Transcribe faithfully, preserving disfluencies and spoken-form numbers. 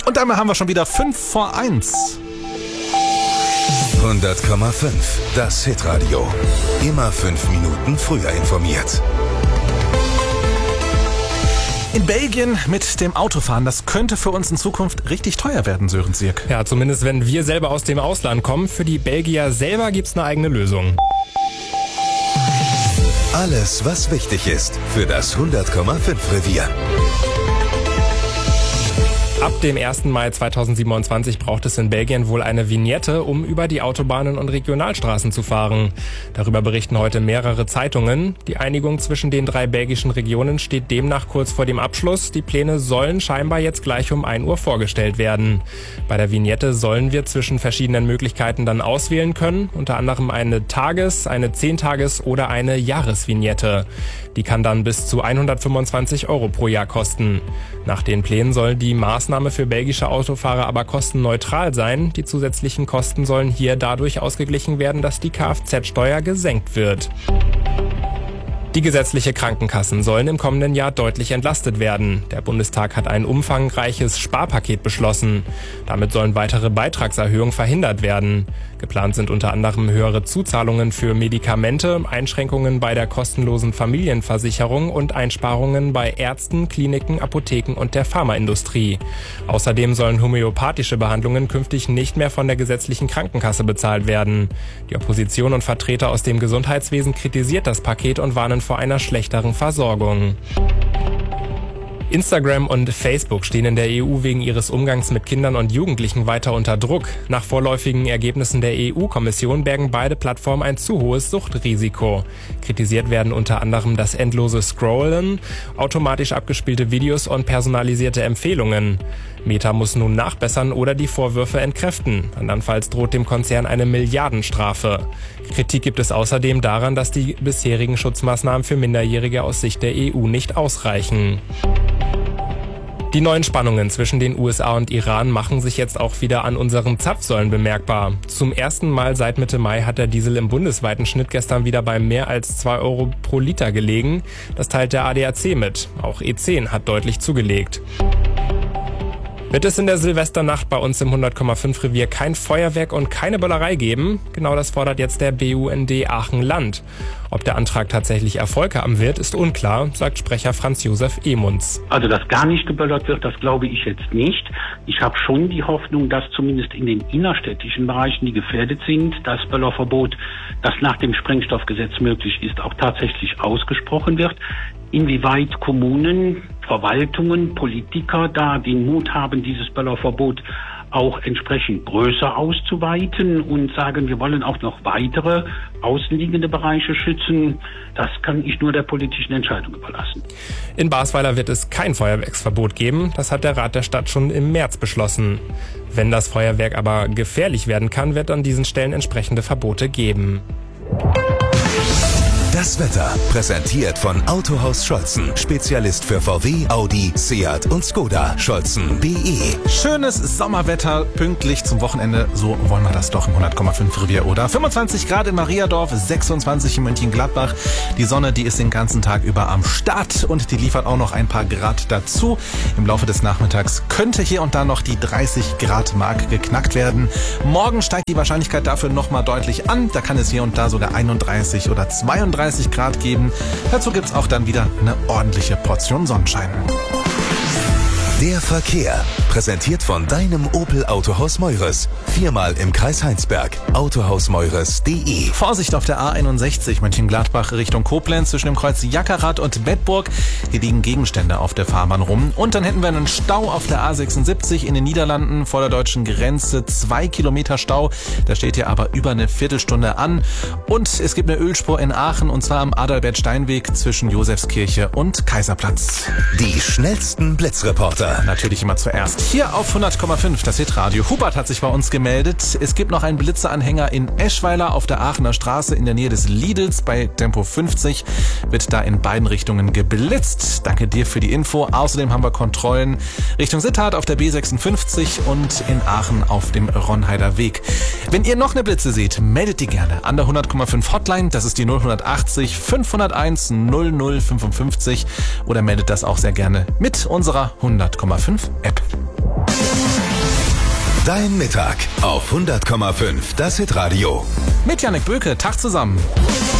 Und damit haben wir schon wieder fünf vor eins. hundert Komma fünf, das Hitradio. Immer fünf Minuten früher informiert. In Belgien mit dem Autofahren, das könnte für uns in Zukunft richtig teuer werden, Sören Sirk. Ja, zumindest wenn wir selber aus dem Ausland kommen. Für die Belgier selber gibt's eine eigene Lösung. Alles, was wichtig ist für das hundert Komma fünf Revier. Ab dem ersten Mai zweitausendsiebenundzwanzig braucht es in Belgien wohl eine Vignette, um über die Autobahnen und Regionalstraßen zu fahren. Darüber berichten heute mehrere Zeitungen. Die Einigung zwischen den drei belgischen Regionen steht demnach kurz vor dem Abschluss. Die Pläne sollen scheinbar jetzt gleich um ein Uhr vorgestellt werden. Bei der Vignette sollen wir zwischen verschiedenen Möglichkeiten dann auswählen können, unter anderem eine Tages-, eine Zehntages- oder eine Jahresvignette. Die kann dann bis zu hundertfünfundzwanzig Euro pro Jahr kosten. Nach den Plänen soll die Maßnahme für belgische Autofahrer aber kostenneutral sein. Die zusätzlichen Kosten sollen hier dadurch ausgeglichen werden, dass die Kfz-Steuer gesenkt wird. Die gesetzliche Krankenkassen sollen im kommenden Jahr deutlich entlastet werden. Der Bundestag hat ein umfangreiches Sparpaket beschlossen. Damit sollen weitere Beitragserhöhungen verhindert werden. Geplant sind unter anderem höhere Zuzahlungen für Medikamente, Einschränkungen bei der kostenlosen Familienversicherung und Einsparungen bei Ärzten, Kliniken, Apotheken und der Pharmaindustrie. Außerdem sollen homöopathische Behandlungen künftig nicht mehr von der gesetzlichen Krankenkasse bezahlt werden. Die Opposition und Vertreter aus dem Gesundheitswesen kritisiert das Paket und warnen vor einer schlechteren Versorgung. Instagram und Facebook stehen in der E U wegen ihres Umgangs mit Kindern und Jugendlichen weiter unter Druck. Nach vorläufigen Ergebnissen der E U-Kommission bergen beide Plattformen ein zu hohes Suchtrisiko. Kritisiert werden unter anderem das endlose Scrollen, automatisch abgespielte Videos und personalisierte Empfehlungen. Meta muss nun nachbessern oder die Vorwürfe entkräften. Andernfalls droht dem Konzern eine Milliardenstrafe. Kritik gibt es außerdem daran, dass die bisherigen Schutzmaßnahmen für Minderjährige aus Sicht der E U nicht ausreichen. Die neuen Spannungen zwischen den U S A und Iran machen sich jetzt auch wieder an unseren Zapfsäulen bemerkbar. Zum ersten Mal seit Mitte Mai hat der Diesel im bundesweiten Schnitt gestern wieder bei mehr als zwei Euro pro Liter gelegen. Das teilt der A D A C mit. Auch E zehn hat deutlich zugelegt. Wird es in der Silvesternacht bei uns im hundert Komma fünf Revier kein Feuerwerk und keine Böllerei geben? Genau das fordert jetzt der B U N D Aachen-Land. Ob der Antrag tatsächlich Erfolg haben wird, ist unklar, sagt Sprecher Franz Josef Emunds. Also, dass gar nicht geböllert wird, das glaube ich jetzt nicht. Ich habe schon die Hoffnung, dass zumindest in den innerstädtischen Bereichen, die gefährdet sind, das Böllerverbot, das nach dem Sprengstoffgesetz möglich ist, auch tatsächlich ausgesprochen wird. Inwieweit Kommunen, Verwaltungen, Politiker da den Mut haben, dieses Böllerverbot auch entsprechend größer auszuweiten und sagen, wir wollen auch noch weitere außenliegende Bereiche schützen, das kann ich nur der politischen Entscheidung überlassen. In Basweiler wird es kein Feuerwerksverbot geben, das hat der Rat der Stadt schon im März beschlossen. Wenn das Feuerwerk aber gefährlich werden kann, wird an diesen Stellen entsprechende Verbote geben. Das Wetter präsentiert von Autohaus Scholzen. Spezialist für V W, Audi, Seat und Skoda. Scholzen punkt de. Schönes Sommerwetter, pünktlich zum Wochenende. So wollen wir das doch im hundert Komma fünf Revier, oder? fünfundzwanzig Grad in Mariadorf, sechsundzwanzig in Mönchengladbach. Die Sonne, die ist den ganzen Tag über am Start und die liefert auch noch ein paar Grad dazu. Im Laufe des Nachmittags könnte hier und da noch die dreißig Grad Marke geknackt werden. Morgen steigt die Wahrscheinlichkeit dafür nochmal deutlich an. Da kann es hier und da sogar einunddreißig oder zweiunddreißig Grad geben. Dazu gibt's auch dann wieder eine ordentliche Portion Sonnenschein. Der Verkehr, präsentiert von deinem Opel Autohaus Meures. Viermal im Kreis Heinsberg. autohaus meures punkt de. Vorsicht auf der A einundsechzig Mönchengladbach Richtung Koblenz zwischen dem Kreuz Jackerath und Bedburg. Hier liegen Gegenstände auf der Fahrbahn rum. Und dann hätten wir einen Stau auf der A sechsundsiebzig in den Niederlanden vor der deutschen Grenze. Zwei Kilometer Stau. Da steht hier aber über eine Viertelstunde an. Und es gibt eine Ölspur in Aachen und zwar am Adalbert-Stein-Weg zwischen Josefskirche und Kaiserplatz. Die schnellsten Blitzreporter. Natürlich immer zuerst. Hier auf hundert Komma fünf, das Hitradio. Hubert hat sich bei uns gemeldet. Es gibt noch einen Blitzeanhänger in Eschweiler auf der Aachener Straße in der Nähe des Lidls. Bei Tempo fünfzig wird da in beiden Richtungen geblitzt. Danke dir für die Info. Außerdem haben wir Kontrollen Richtung Sittard auf der B sechsundfünfzig und in Aachen auf dem Ronheider Weg. Wenn ihr noch eine Blitze seht, meldet die gerne an der hundert Komma fünf Hotline. Das ist die null achtzig fünfhunderteins null null fünfundfünfzig oder meldet das auch sehr gerne mit unserer hundert Komma fünf App. Dein Mittag auf hundert Komma fünf, das Hitradio. Mit Jannik Böke, Tag zusammen.